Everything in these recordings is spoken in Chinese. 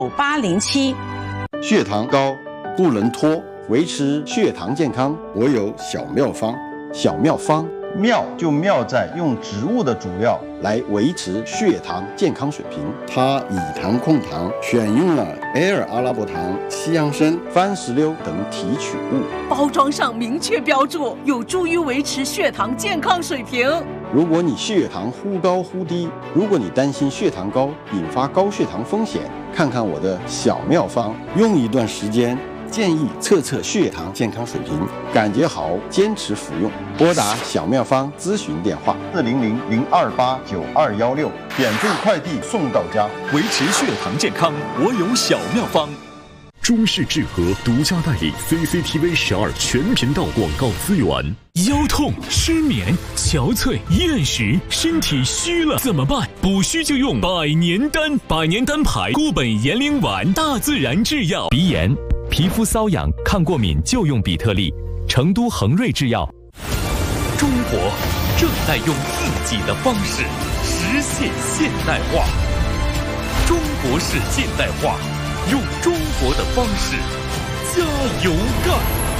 9807。 血糖高不能拖，维持血糖健康，我有小妙方。小妙方，妙就妙在用植物的主料来维持血糖健康水平。它以糖控糖，选用了埃尔阿拉伯糖、西洋参、番石榴等提取物。 包装上明确标注，有助于维持血糖健康水平。 如果你血糖忽高忽低，如果你担心血糖高引发高血糖风险，看看我的小妙方，用一段时间，建议测血糖健康水平，感觉好坚持服用。拨打小妙方咨询电话400-028-9216，免费快递送到家。 维持血糖健康，我有小妙方。中式智和独家代理 CCTV 12全频道广告资源。腰痛、失眠、憔悴、厌食，身体虚了怎么办？补虚就用百年丹，百年丹牌固本延龄丸，大自然制药。 鼻炎、皮肤瘙痒、抗过敏就用比特利，成都恒瑞制药。 中国正在用自己的方式实现现代化，中国式现代化，用中国的方式加油干！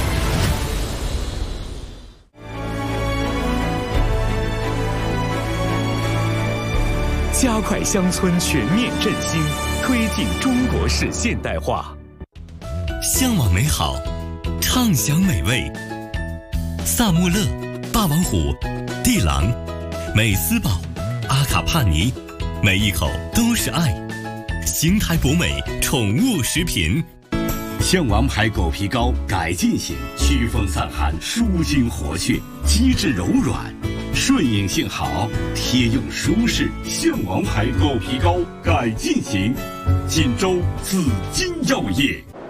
加快乡村全面振兴，推进中国式现代化。 向往美好，畅享美味。萨穆勒、霸王虎、地狼、美斯堡、阿卡帕尼，每一口都是爱。邢台博美宠物食品。 象王牌狗皮膏改进型，祛风散寒，舒筋活血，机质柔软，顺应性好，贴用舒适。象王牌狗皮膏改进型，锦州紫金药业。